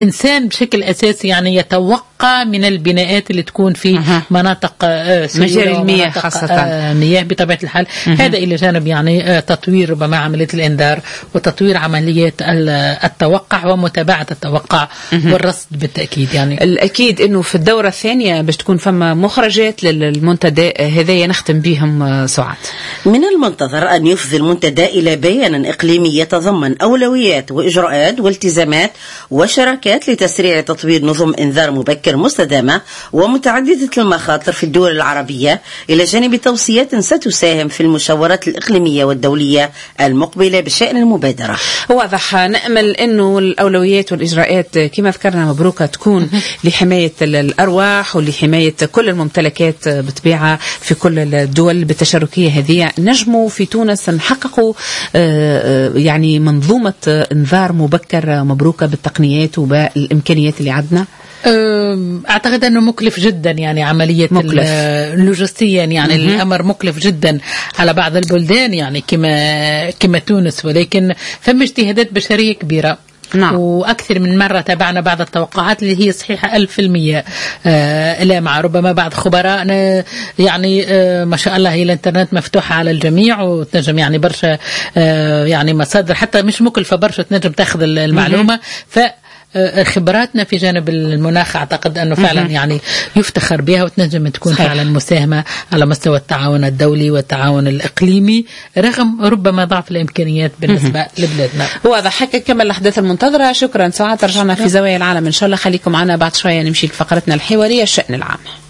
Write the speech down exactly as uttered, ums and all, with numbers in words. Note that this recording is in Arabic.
الإنسان بشكل أساسي يعني يتوقع من البناءات اللي تكون في أه. مناطق مجال المياه خاصة مياه بطبيعة الحال. أه. هذا إلى جانب يعني تطوير ربما عملية الإنذار وتطوير عملية التوقع ومتابعة التوقع أه. والرصد بالتأكيد. يعني الأكيد إنه في الدورة الثانية باش تكون فما مخرجات للمنتدى هذايا نختم بهم سعاد. من المنتظر أن يفضي المنتدى إلى بيان إقليمي يتضمن أولويات وإجراءات والتزامات وشراكات لتسريع تطوير نظم إنذار مبكر مستدامة ومتعددة المخاطر في الدول العربية، إلى جانب توصيات ستساهم في المشاورات الإقليمية والدولية المقبلة بشأن المبادرة. واضح. نأمل أنه الأولويات والإجراءات كما ذكرنا مبروكة تكون لحماية الأرواح ولحماية كل الممتلكات بطبيعة في كل الدول بالتشاركية هذه. نجموا في تونس نحققوا يعني منظومة إنذار مبكر مبروكة بالتقنيات وبالإمكانيات اللي عندنا. أعتقد أنه مكلف جدا، يعني عملية اللوجستيا يعني م-م. الأمر مكلف جدا على بعض البلدان يعني كما كما تونس، ولكن فما اجتهادات بشرية كبيرة. نعم. وأكثر من مرة تابعنا بعض التوقعات اللي هي صحيحة ألف في المية آه لا مع ربما بعض خبراءنا يعني آه ما شاء الله هي الانترنت مفتوحة على الجميع وتنجم يعني برشا آه يعني مصادر حتى مش مكلفة برشا تنجم تاخذ المعلومة. ف خبراتنا في جانب المناخ أعتقد أنه فعلا يعني يفتخر بها وتنجم تكون صحيح. فعلا مساهمة على مستوى التعاون الدولي والتعاون الإقليمي رغم ربما ضعف الإمكانيات بالنسبة لبلادنا. واضح. هكا كما الأحداث المنتظرة. شكرا سعاد. رجعنا في زوايا العالم إن شاء الله. خليكم معنا بعد شوية نمشي لفقرتنا الحوارية الشأن العام.